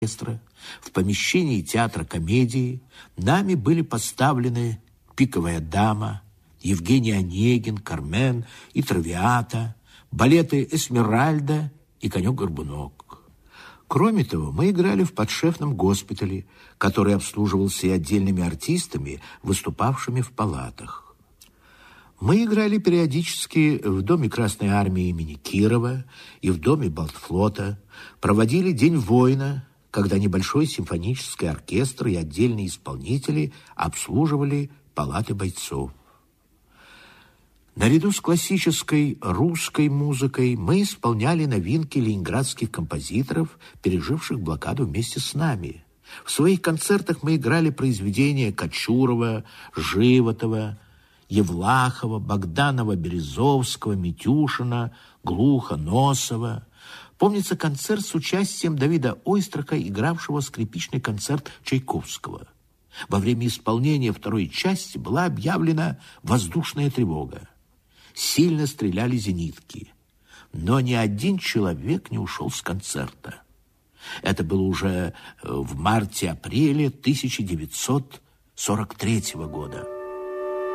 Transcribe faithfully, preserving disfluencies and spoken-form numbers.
оркестра, в помещении театра комедии нами были поставлены «Пиковая дама», Евгений Онегин, «Кармен» и «Травиата», балеты «Эсмеральда» и «Конек-горбунок». Кроме того, мы играли в подшефном госпитале, который обслуживался и отдельными артистами, выступавшими в палатах. Мы играли периодически в Доме Красной Армии имени Кирова и в Доме Балтфлота, проводили День воина, когда небольшой симфонический оркестр и отдельные исполнители обслуживали палаты бойцов. Наряду с классической русской музыкой мы исполняли новинки ленинградских композиторов, переживших блокаду вместе с нами. В своих концертах мы играли произведения Кочурова, Животова, Евлахова, Богданова, Березовского, Митюшина, Глуха, Носова. Помнится концерт с участием Давида Ойстраха, игравшего скрипичный концерт Чайковского. Во время исполнения второй части была объявлена воздушная тревога. Сильно стреляли зенитки, но ни один человек не ушел с концерта. Это было уже в марте-апреле тысяча девятьсот сорок третьего года.